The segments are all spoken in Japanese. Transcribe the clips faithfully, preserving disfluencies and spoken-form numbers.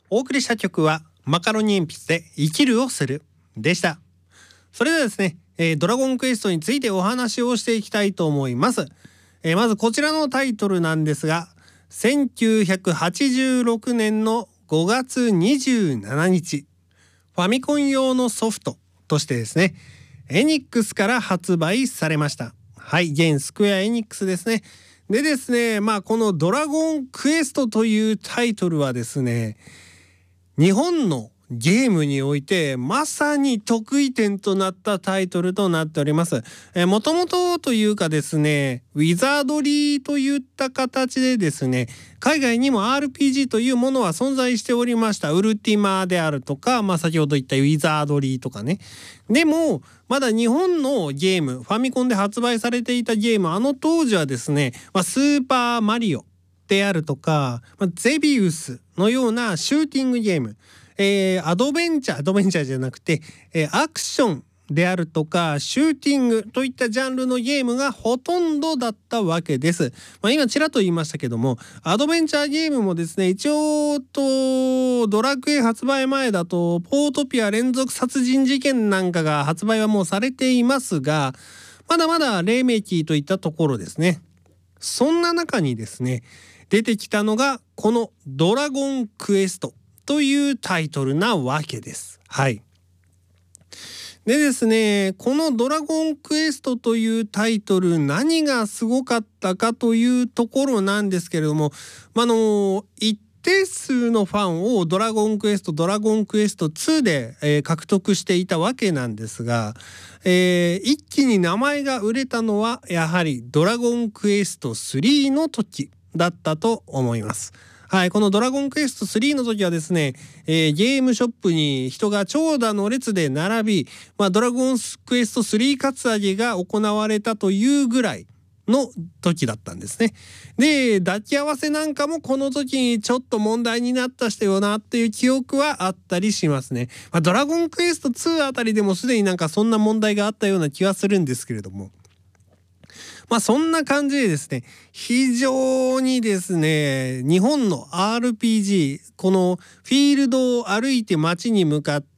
お送りした曲はマカロニ鉛筆で生きるをするでした。それではですね、えー、ドラゴンクエストについてお話をしていきたいと思います。えー、まずこちらのタイトルなんですが、せんきゅうひゃくはちじゅうろくねんのごがつにじゅうしちにち、ファミコン用のソフトとしてですね、エニックスから発売されました。はい、現スクエアエニックスですね。でですね、まあこのドラゴンクエストというタイトルはですね、日本のゲームにおいてまさに得意点となったタイトルとなっております。えー、もともとというかですね、ウィザードリーといった形でですね、海外にも アールピージー というものは存在しておりました。ウルティマであるとか、まあ、先ほど言ったウィザードリーとかね。でもまだ日本のゲーム、ファミコンで発売されていたゲーム、あの当時はですね、まあ、スーパーマリオであるとか、まあ、ゼビウスのようなシューティングゲーム、えー、アドベンチャーアドベンチャーじゃなくて、えー、アクションであるとかシューティングといったジャンルのゲームがほとんどだったわけです。まあ、今ちらっと言いましたけども、アドベンチャーゲームもですね、一応とドラクエ発売前だとポートピア連続殺人事件なんかが発売はもうされていますが、まだまだ黎明期といったところですね。そんな中にですね、出てきたのがこのドラゴンクエストというタイトルなわけです。はい。でですね、このドラゴンクエストというタイトル、何がすごかったかというところなんですけれども、まあの一定数のファンをドラゴンクエストドラゴンクエストツーで、えー、獲得していたわけなんですが、えー、一気に名前が売れたのはやはりドラゴンクエストスリーの時だったと思います。はい、このドラゴンクエストスリーの時はですね、えー、ゲームショップに人が長蛇の列で並び、まあ、ドラゴンクエストスリーカツアゲが行われたというぐらいの時だったんですね。で、抱き合わせなんかもこの時にちょっと問題になったしたよなっていう記憶はあったりしますね。まあ、ドラゴンクエストツーあたりでもすでになんかそんな問題があったような気はするんですけれども、まあそんな感じでですね、非常にですね、日本の アールピージー、このフィールドを歩いて街に向かって、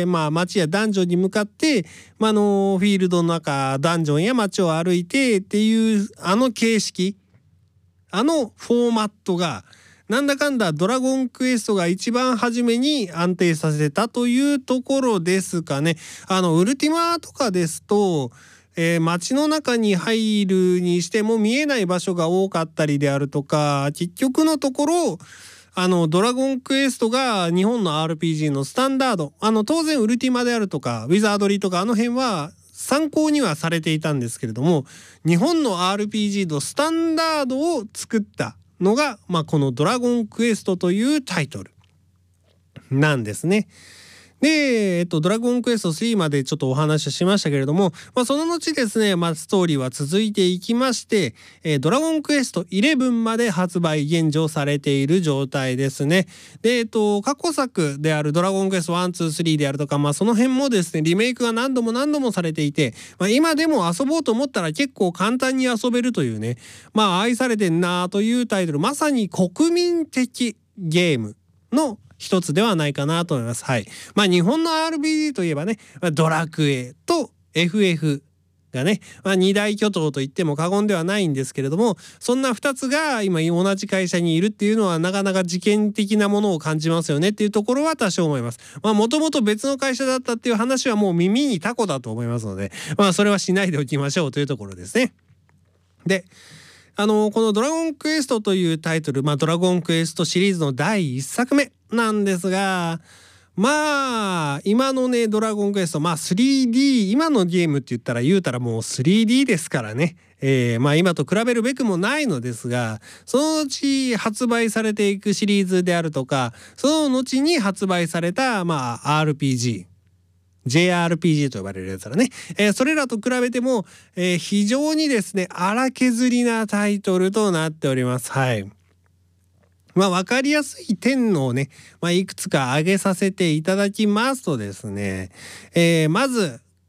まあ街やダンジョンに向かって、まあ、あのフィールドの中、ダンジョンや街を歩いてっていうあの形式、あのフォーマットがなんだかんだドラゴンクエストが一番初めに安定させたというところですかね。あのウルティマとかですと、えー、街の中に入るにしても見えない場所が多かったりであるとか、結局のところあのドラゴンクエストが日本の アールピージー のスタンダード、あの当然ウルティマであるとかウィザードリーとかあの辺は参考にはされていたんですけれども、日本の アールピージー のスタンダードを作ったのが、まあ、このドラゴンクエストというタイトルなんですね。で、えっと、ドラゴンクエストスリーまでちょっとお話ししましたけれども、まあ、その後ですね、まあ、ストーリーは続いていきまして、えー、ドラゴンクエストイレブンまで発売現状されている状態ですね。で、えっと、過去作であるドラゴンクエストワン、ツー、スリーであるとか、まあ、その辺もですね、リメイクが何度も何度もされていて、まあ、今でも遊ぼうと思ったら結構簡単に遊べるというね、まあ、愛されてんなというタイトル、まさに国民的ゲームの一つではないかなと思います。はい。まあ日本の アールピージー といえばね、ドラクエと エフエフ がね、まあ、二大巨頭と言っても過言ではないんですけれども、そんな二つが今同じ会社にいるっていうのはなかなか事件的なものを感じますよねっていうところは多少思います。まあもともと別の会社だったっていう話はもう耳にタコだと思いますので、まあそれはしないでおきましょうというところですね。で、あのこのドラゴンクエストというタイトル、まあドラゴンクエストシリーズのだいいっさくめなんですが、まあ今のねドラゴンクエスト、まあ スリーディー、 今のゲームって言ったら言うたらもう スリーディー ですからね、えー、まあ今と比べるべくもないのですが、その後発売されていくシリーズであるとか、その後に発売されたまあ アールピージー、ジェイアールピージー と呼ばれるやつらね、えー、それらと比べても、えー、非常にですね荒削りなタイトルとなっております。はい。まあ分かりやすい点をね、まあ、いくつか挙げさせていただきますとですね、えー、まず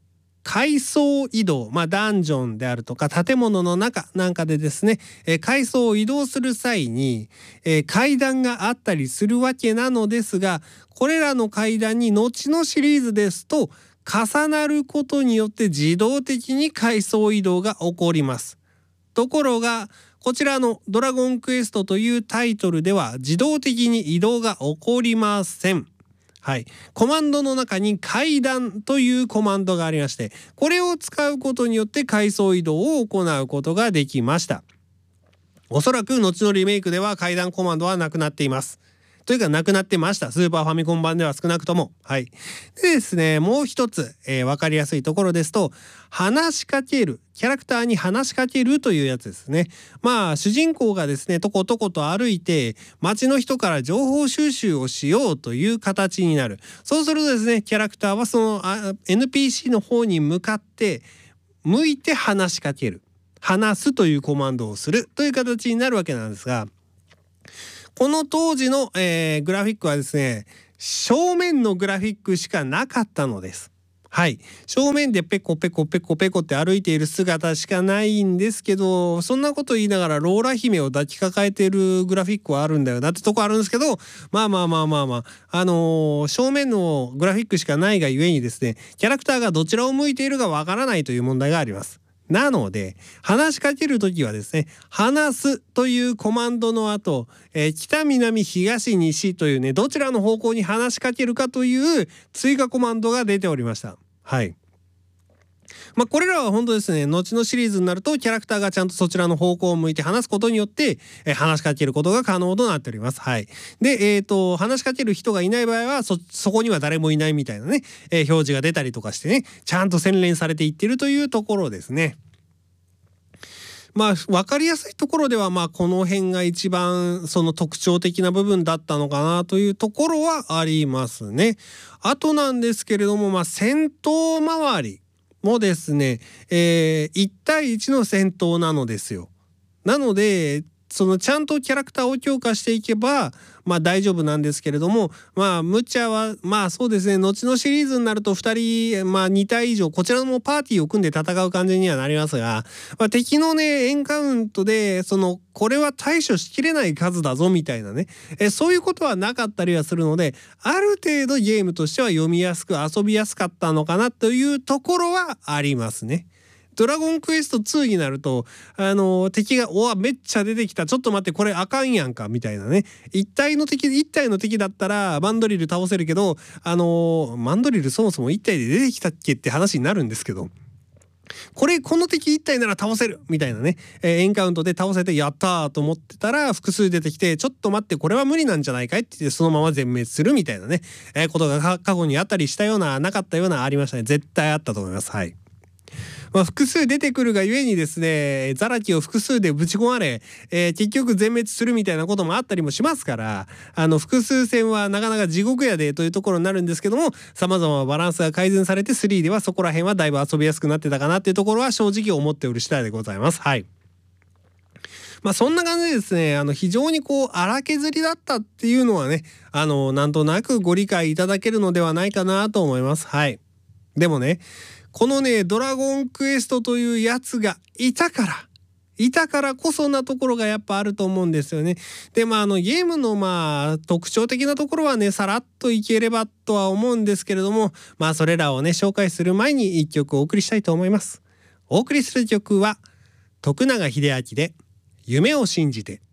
階層移動、まあ、ダンジョンであるとか建物の中なんかでですね、えー、階層を移動する際に、えー、階段があったりするわけなのですが、これらの階段に後のシリーズですと重なることによって自動的に階層移動が起こります。ところがこちらのドラゴンクエストというタイトルでは自動的に移動が起こりません。はい、コマンドの中に階段というコマンドがありまして、これを使うことによって階層移動を行うことができました。おそらく後のリメイクでは階段コマンドはなくなっています。というかなくなってました。スーパーファミコン版では少なくとも。はい。でですね、もう一つ、えー、分かりやすいところですと、話しかける、キャラクターに話しかけるというやつですね。まあ主人公がですね、とことこと歩いて街の人から情報収集をしようという形になる。そうするとですね、キャラクターはその エヌピーシー の方に向かって向いて話しかける。話すというコマンドをするという形になるわけなんですが、この当時の、えー、グラフィックはですね、正面のグラフィックしかなかったのです。はい、正面でペコペコペコペコって歩いている姿しかないんですけど、そんなこと言いながらローラ姫を抱きかかえているグラフィックはあるんだよなってとこあるんですけど、まあまあまあまあまあ、あのー、正面のグラフィックしかないがゆえにですね、キャラクターがどちらを向いているかわからないという問題があります。なので話しかけるときはですね、話すというコマンドの後、えー、北南東西というね、どちらの方向に話しかけるかという追加コマンドが出ておりました。はい。まあこれらは本当ですね、後のシリーズになるとキャラクターがちゃんとそちらの方向を向いて話すことによって、えー、話しかけることが可能となっております。はい。で、えっと話しかける人がいない場合はそそこには誰もいないみたいなね、えー、表示が出たりとかしてね、ちゃんと洗練されていっているというところですね。まあ分かりやすいところではまあこの辺が一番その特徴的な部分だったのかなというところはありますね。あとなんですけれども、まあ戦闘周りもですね、えー、いち対いちの戦闘なのですよ。なのでそのちゃんとキャラクターを強化していけばまあ大丈夫なんですけれども、まあ無茶はまあそうですね、後のシリーズになるとふたり、まあに体以上こちらもパーティーを組んで戦う感じにはなりますが、まあ、敵のねエンカウントでそのこれは対処しきれない数だぞみたいなね、えそういうことはなかったりはするので、ある程度ゲームとしては読みやすく遊びやすかったのかなというところはありますね。ドラゴンクエストツーになるとあの敵が「おわめっちゃ出てきた、ちょっと待ってこれあかんやんか」みたいなね、一体の敵一体の敵だったらマンドリル倒せるけど、あのマンドリルそもそも一体で出てきたっけって話になるんですけど、これこの敵一体なら倒せるみたいなね、えー、エンカウントで倒せてやったーと思ってたら複数出てきて、ちょっと待ってこれは無理なんじゃないかいって言ってそのまま全滅するみたいなね、えー、ことが過去にあったりしたようななかったようなありましたね。絶対あったと思います。はい。まあ、複数出てくるがゆえにですね、ザラキを複数でぶち込まれ、えー、結局全滅するみたいなこともあったりもしますから、あの複数戦はなかなか地獄やでというところになるんですけども、様々なバランスが改善されてスリーではそこら辺はだいぶ遊びやすくなってたかなっていうところは正直思っておる次第でございます。はい。まあそんな感じでですね、あの非常にこう荒削りだったっていうのはね、あのなんとなくご理解いただけるのではないかなと思います。はい。でもね、このねドラゴンクエストというやつがいたからいたからこそなところがやっぱあると思うんですよね。でまああのゲームのまあ特徴的なところはねさらっといければとは思うんですけれども、まあそれらをね紹介する前に一曲お送りしたいと思います。お送りする曲は徳永英明で夢を信じて。